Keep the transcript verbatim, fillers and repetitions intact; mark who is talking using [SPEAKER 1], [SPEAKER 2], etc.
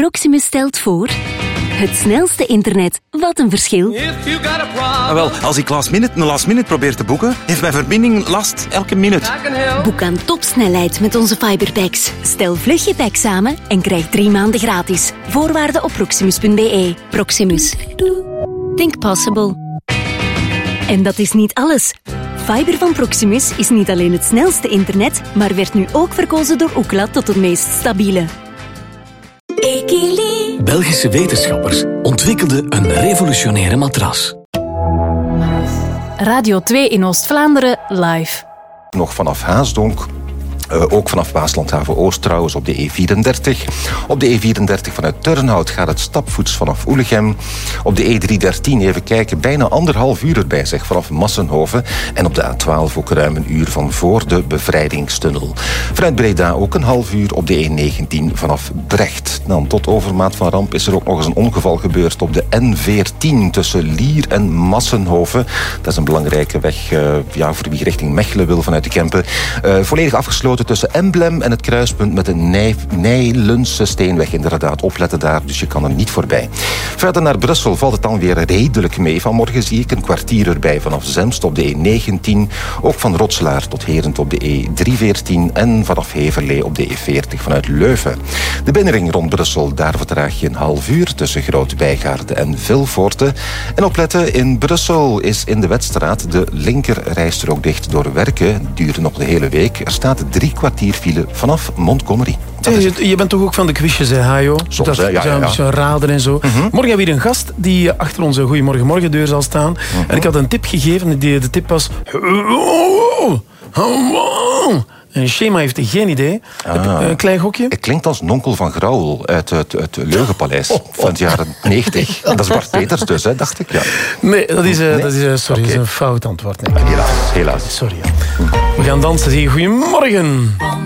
[SPEAKER 1] Proximus stelt voor... Het snelste internet. Wat een verschil.
[SPEAKER 2] Ah, wel, als ik last minute een last minute probeer te boeken, heeft mijn verbinding last elke minuut.
[SPEAKER 1] Boek aan topsnelheid met onze fiberpacks. Stel vlug je pack samen en krijg drie maanden gratis. Voorwaarden op proximus punt b e. Proximus. Think possible. En dat is niet alles. Fiber van Proximus is niet alleen het snelste internet, maar werd nu ook verkozen door Ookla tot het meest stabiele.
[SPEAKER 3] Equili. Belgische wetenschappers ontwikkelden een revolutionaire matras.
[SPEAKER 4] Radio twee in Oost-Vlaanderen live.
[SPEAKER 5] Nog vanaf Haasdonk. Uh, ook vanaf Waaslandhaven Oost trouwens op de E vierendertig. Op de E vierendertig vanuit Turnhout gaat het stapvoets vanaf Oelegem. Op de E driehonderddertien, even kijken, bijna anderhalf uur erbij zeg, vanaf Massenhoven. En op de A twaalf ook ruim een uur van voor de bevrijdingstunnel. Vanuit Breda ook een half uur op de E negentien vanaf Brecht. Dan tot overmaat van ramp is er ook nog eens een ongeval gebeurd op de N veertien tussen Lier en Massenhoven. Dat is een belangrijke weg uh, ja, voor wie richting Mechelen wil vanuit de Kempen. Uh, volledig afgesloten tussen Emblem en het kruispunt met de Nij- Nijlense Steenweg. Inderdaad, opletten daar, dus je kan er niet voorbij. Verder naar Brussel valt het dan weer redelijk mee. Vanmorgen zie ik een kwartier erbij vanaf Zemst op de E negentien. Ook van Rotselaar tot Herent op de E driehonderdveertien en vanaf Heverlee op de E veertig vanuit Leuven. De binnenring rond Brussel, daar vertraag je een half uur tussen Groot-Wijgaarden en Vilvoorde. En opletten, in Brussel is in de Wetstraat de linkerrijstrook dicht door werken. Duurt nog de hele week. Er staat drie kwartier file vanaf Montgomery.
[SPEAKER 6] Hey, je, je bent toch ook van de quizjes, hè, Hajo?
[SPEAKER 5] Soms,
[SPEAKER 6] dat,
[SPEAKER 5] hè, ja, ja, ja.
[SPEAKER 6] Zo'n raden en zo. Mm-hmm. Morgen hebben we hier een gast die achter onze Goeiemorgen Morgen deur zal staan. Mm-hmm. En ik had een tip gegeven. Die, de tip was... En Shema heeft geen idee. Ah, een klein gokje?
[SPEAKER 5] Het klinkt als Nonkel van Grauwel uit het, het Leugenpaleis oh, oh. van de jaren negentig. Dat is Bart Peters dus, hè, dacht ik. Ja.
[SPEAKER 6] Nee, dat is, uh, nee? Dat is, uh, sorry, okay. Dat is een fout antwoord. Nee,
[SPEAKER 5] helaas, helaas.
[SPEAKER 6] Sorry. Ja. We gaan dansen. Goedemorgen.